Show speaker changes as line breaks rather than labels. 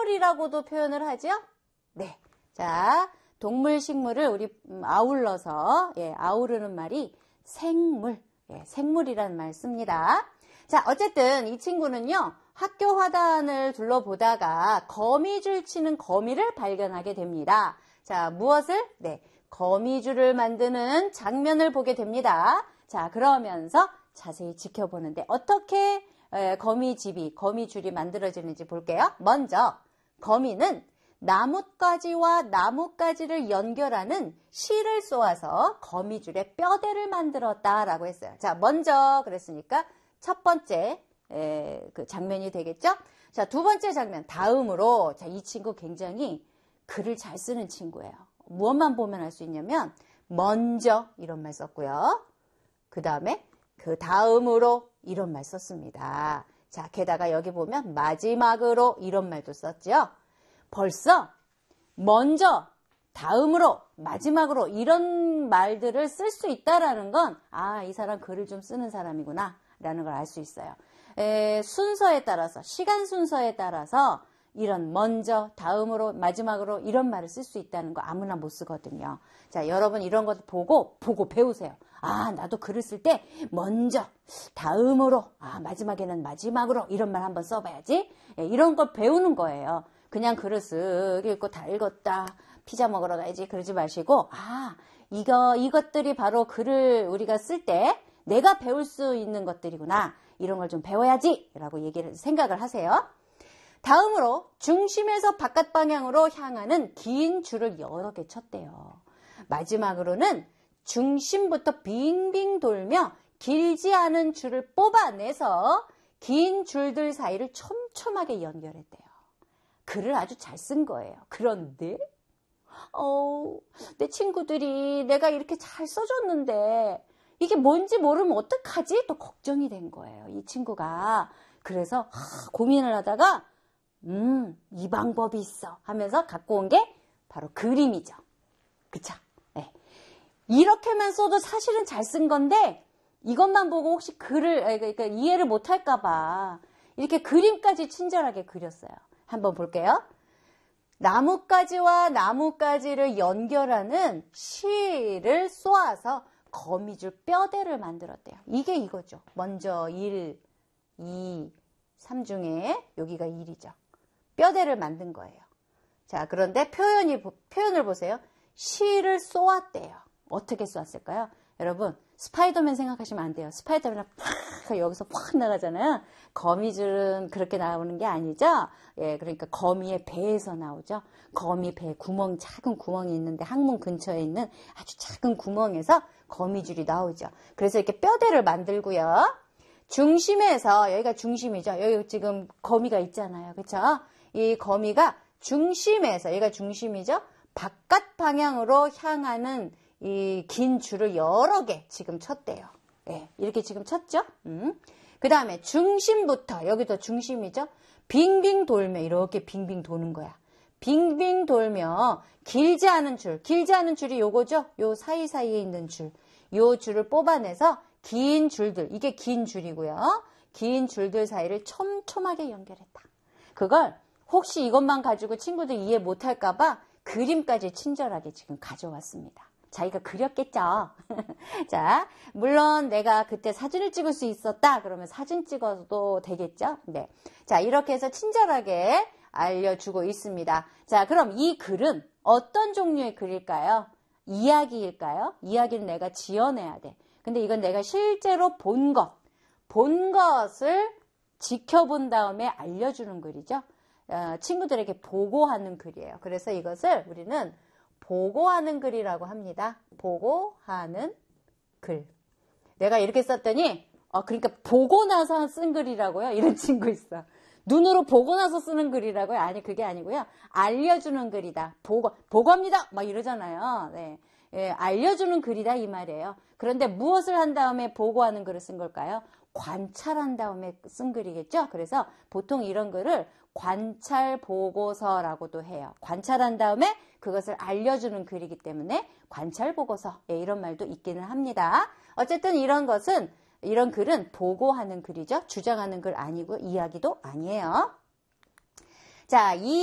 생물이라고도 표현을 하죠? 네. 자, 동물, 식물을 우리 아울러서, 아우르는 말이 생물, 생물이라는 말 씁니다. 자, 어쨌든 이 친구는요, 학교 화단을 둘러보다가 거미줄 치는 거미를 발견하게 됩니다. 자, 무엇을? 네, 거미줄을 만드는 장면을 보게 됩니다. 자, 그러면서 자세히 지켜보는데 어떻게 거미줄이 만들어지는지 볼게요. 먼저 거미는 나뭇가지와 나뭇가지를 연결하는 실을 쏘아서 거미줄에 뼈대를 만들었다라고 했어요. 자, 먼저 그랬으니까 첫 번째 그 장면이 되겠죠? 자, 두 번째 장면 다음으로 자, 이 친구 굉장히 글을 잘 쓰는 친구예요. 무엇만 보면 알 수 있냐면 먼저 이런 말 썼고요. 그 다음에 그 다음으로 이런 말 썼습니다. 자, 게다가 여기 보면 마지막으로 이런 말도 썼죠. 벌써 먼저, 다음으로, 마지막으로 이런 말들을 쓸 수 있다라는 건 아, 이 사람 글을 좀 쓰는 사람이구나 라는 걸 알 수 있어요. 순서에 따라서, 시간 순서에 따라서 이런 먼저, 다음으로, 마지막으로 이런 말을 쓸 수 있다는 거 아무나 못 쓰거든요. 자, 여러분 이런 것 보고 배우세요. 아, 나도 글을 쓸 때 먼저, 다음으로, 마지막에는 마지막으로 이런 말 한번 써봐야지. 이런 걸 배우는 거예요. 그냥 글을 쓱 읽고 다 읽었다. 피자 먹으러 가야지. 그러지 마시고, 이것들이 바로 글을 우리가 쓸 때 내가 배울 수 있는 것들이구나. 이런 걸 좀 배워야지. 라고 생각을 하세요. 다음으로 중심에서 바깥 방향으로 향하는 긴 줄을 여러 개 쳤대요. 마지막으로는 중심부터 빙빙 돌며 길지 않은 줄을 뽑아내서 긴 줄들 사이를 촘촘하게 연결했대요. 글을 아주 잘 쓴 거예요. 그런데 내 친구들이 내가 이렇게 잘 써줬는데 이게 뭔지 모르면 어떡하지? 또 걱정이 된 거예요. 이 친구가. 그래서 고민을 하다가 이 방법이 있어 하면서 갖고 온 게 바로 그림이죠. 그쵸? 네. 이렇게만 써도 사실은 잘 쓴 건데 이것만 보고 혹시 그러니까 이해를 못할까 봐 이렇게 그림까지 친절하게 그렸어요. 한번 볼게요. 나뭇가지와 나뭇가지를 연결하는 실을 쏘아서 거미줄 뼈대를 만들었대요. 이게 이거죠. 먼저 1, 2, 3 중에 여기가 1이죠. 뼈대를 만든 거예요. 자, 그런데 표현을 보세요. 실을 쏘았대요. 어떻게 쏘았을까요? 여러분, 스파이더맨 생각하시면 안 돼요. 스파이더맨은 팍 여기서 확 나가잖아요. 거미줄은 그렇게 나오는 게 아니죠. 그러니까 거미의 배에서 나오죠. 거미 배 작은 구멍이 있는데 항문 근처에 있는 아주 작은 구멍에서 거미줄이 나오죠. 그래서 이렇게 뼈대를 만들고요. 중심에서 여기가 중심이죠. 여기 지금 거미가 있잖아요. 그렇죠? 이 거미가 중심에서 여기가 중심이죠. 바깥 방향으로 향하는 이 긴 줄을 여러 개 지금 쳤대요. 이렇게 지금 쳤죠? 그 다음에 중심부터 여기도 중심이죠. 빙빙 돌며 이렇게 빙빙 도는 거야. 빙빙 돌며 길지 않은 줄이 요거죠. 요 사이사이에 있는 줄. 요 줄을 뽑아내서 긴 줄들, 이게 긴 줄이고요. 긴 줄들 사이를 촘촘하게 연결했다. 그걸 혹시 이것만 가지고 친구들 이해 못할까 봐 그림까지 친절하게 지금 가져왔습니다. 자기가 그렸겠죠. 자, 물론 내가 그때 사진을 찍을 수 있었다. 그러면 사진 찍어도 되겠죠. 네. 자, 이렇게 해서 친절하게 알려주고 있습니다. 자, 그럼 이 글은 어떤 종류의 글일까요? 이야기일까요? 이야기는 내가 지어내야 돼. 근데 이건 내가 실제로 본 것을 지켜본 다음에 알려주는 글이죠. 친구들에게 보고하는 글이에요. 그래서 이것을 우리는 보고하는 글이라고 합니다. 보고하는 글. 내가 이렇게 썼더니 그러니까 보고 나서 쓴 글이라고요? 이런 친구 있어. 눈으로 보고 나서 쓰는 글이라고요? 아니, 그게 아니고요. 알려주는 글이다. 보고합니다. 막 이러잖아요. 네. 알려주는 글이다 이 말이에요. 그런데 무엇을 한 다음에 보고하는 글을 쓴 걸까요? 관찰한 다음에 쓴 글이겠죠? 그래서 보통 이런 글을 관찰 보고서라고도 해요. 관찰한 다음에 그것을 알려주는 글이기 때문에 관찰 보고서, 이런 말도 있기는 합니다. 어쨌든 이런 글은 보고하는 글이죠. 주장하는 글 아니고 이야기도 아니에요. 자, 이